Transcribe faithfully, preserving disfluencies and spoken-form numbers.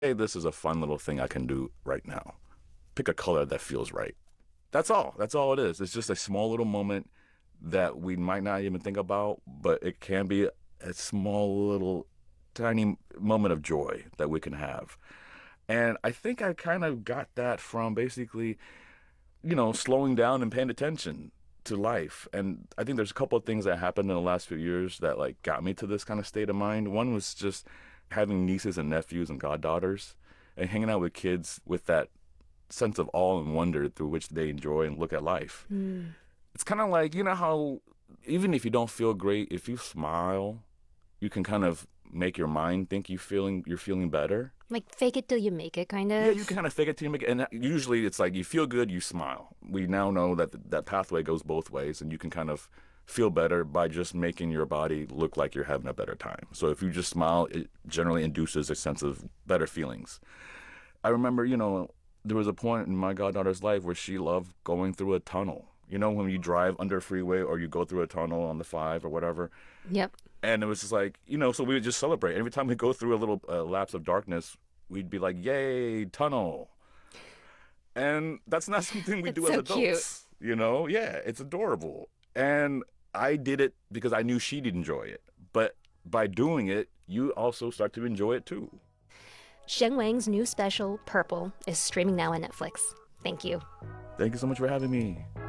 hey, this is a fun little thing I can do right now. Pick a color that feels right. That's all. That's all it is. It's just a small little moment that we might not even think about, but it can be a small little tiny moment of joy that we can have. And I think I kind of got that from basically, you know, slowing down and paying attention to life. And I think there's a couple of things that happened in the last few years that like got me to this kind of state of mind. One was just having nieces and nephews and goddaughters and hanging out with kids with that sense of awe and wonder through which they enjoy and look at life. Mm. It's kind of like, you know how even if you don't feel great, if you smile, you can kind of make your mind think you feeling you're feeling better. Like fake it till you make it, kind of. Yeah, you can kind of fake it till you make it. And usually it's like you feel good, you smile. We now know that th- that pathway goes both ways, and you can kind of feel better by just making your body look like you're having a better time. So if you just smile, it generally induces a sense of better feelings. I remember, you know, there was a point in my goddaughter's life where she loved going through a tunnel. You know, when you drive under a freeway or you go through a tunnel on the five or whatever. Yep. And it was just like, you know, so we would just celebrate. Every time we go through a little uh, lapse of darkness, we'd be like, yay, tunnel. And that's not something we That's do so as adults. cute. You know? Yeah, it's adorable. And I did it because I knew she'd enjoy it. But by doing it, you also start to enjoy it too. Shen Wang's new special, Purple, is streaming now on Netflix. Thank you. Thank you so much for having me.